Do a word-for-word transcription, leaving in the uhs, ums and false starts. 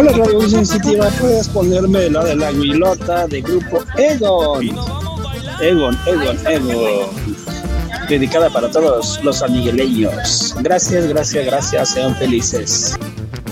Hola Radio Sensitiva, puedes ponerme la de la guilota de grupo Egon. Egon, Egon, Egon. Dedicada para todos los amigueleños. Gracias, gracias, gracias. Sean felices.